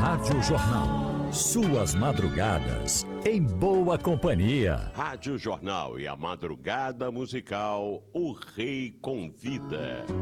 Rádio Jornal. Suas madrugadas em boa companhia. Rádio Jornal e a madrugada musical, o Rei Convida.